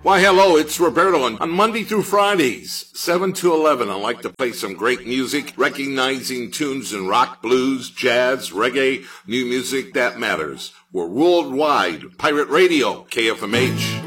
Why, hello, it's Roberto, and on Monday through Fridays, 7 to 11, I like to play some great music, recognizing tunes in rock, blues, jazz, reggae, new music that matters. We're worldwide. Pirate Radio, KFMH.